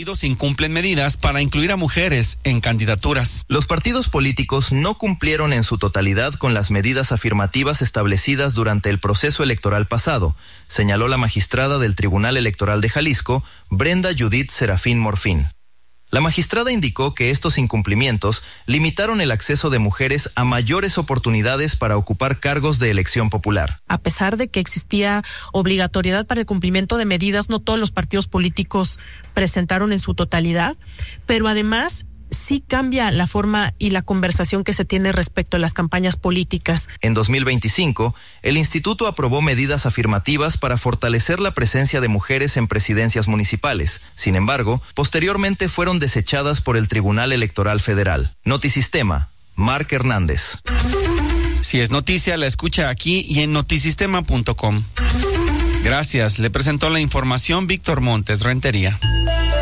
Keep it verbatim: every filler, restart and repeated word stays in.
partidos incumplen medidas para incluir a mujeres en candidaturas. Los partidos políticos no cumplieron en su totalidad con las medidas afirmativas establecidas durante el proceso electoral pasado, señaló la magistrada del Tribunal Electoral de Jalisco, Brenda Judith Serafín Morfín. La magistrada indicó que estos incumplimientos limitaron el acceso de mujeres a mayores oportunidades para ocupar cargos de elección popular. A pesar de que existía obligatoriedad para el cumplimiento de medidas, no todos los partidos políticos presentaron en su totalidad, pero además sí cambia la forma y la conversación que se tiene respecto a las campañas políticas. En dos mil veinticinco, el instituto aprobó medidas afirmativas para fortalecer la presencia de mujeres en presidencias municipales. Sin embargo, posteriormente fueron desechadas por el Tribunal Electoral Federal. Notisistema, Marc Hernández. Si es noticia, la escucha aquí y en notisistema punto com. Gracias. Le presentó la información Víctor Montes Rentería.